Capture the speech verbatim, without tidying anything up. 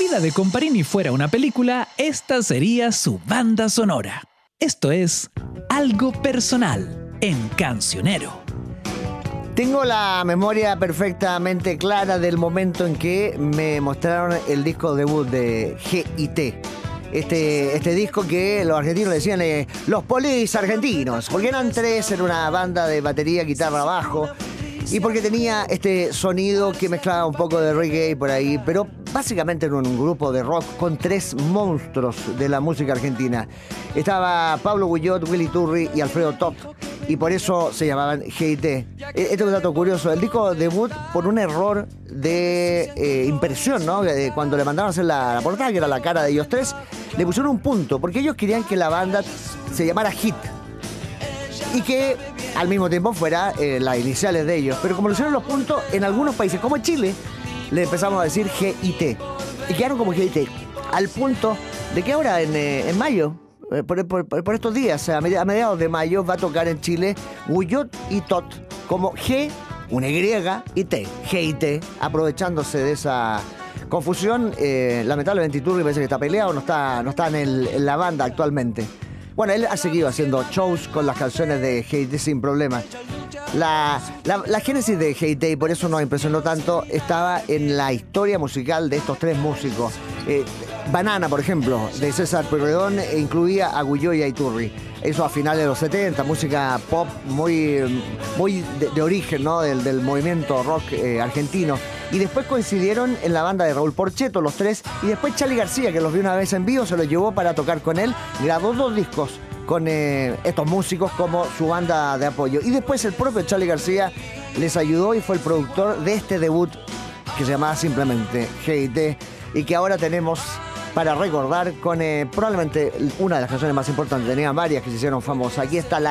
vida de Comparini fuera una película, esta sería su banda sonora. Esto es Algo Personal en Cancionero. Tengo la memoria perfectamente clara del momento en que me mostraron el disco debut de G y T. Este, este disco que los argentinos le decían eh, los Police argentinos, porque eran tres, era una banda de batería, guitarra, bajo, y porque tenía este sonido que mezclaba un poco de reggae por ahí, pero básicamente era un grupo de rock con tres monstruos de la música argentina. Estaba Pablo Guyot, Willy Turri y Alfredo Tot, y por eso se llamaban G y T. Este es un dato curioso, el disco debut por un error de eh, impresión, ¿no? Cuando le mandaron a hacer la, la portada, que era la cara de ellos tres, le pusieron un punto, porque ellos querían que la banda se llamara Hit y que al mismo tiempo fuera eh, las iniciales de ellos. Pero como le hicieron los puntos, en algunos países, como en Chile, le empezamos a decir G y T. Y quedaron como G y T. Al punto de que ahora, en, eh, en mayo, eh, por, por, por estos días, a mediados de mayo, va a tocar en Chile Guyot y Tot como G, una Y y T. G y T, aprovechándose de esa confusión. Eh, lamentablemente Iturri parece que está peleado, no está, no está en, el, en la banda actualmente. Bueno, él ha seguido haciendo shows con las canciones de G y T sin problema. La, la, la génesis de G y T, y por eso nos impresionó tanto, estaba en la historia musical de estos tres músicos. Eh, Banana, por ejemplo, de César Pueyrredón, incluía a Guyot y a Iturri. Eso a finales de los setenta, música pop muy, muy de, de origen, ¿no? del, del movimiento rock eh, argentino. Y después coincidieron en la banda de Raúl Porchetto, los tres, y después Charly García, que los vio una vez en vivo, se los llevó para tocar con él, grabó dos discos con eh, estos músicos como su banda de apoyo. Y después el propio Charly García les ayudó y fue el productor de este debut que se llamaba simplemente G y T, y que ahora tenemos para recordar con eh, probablemente una de las canciones más importantes. Tenían varias que se hicieron famosas. Aquí está la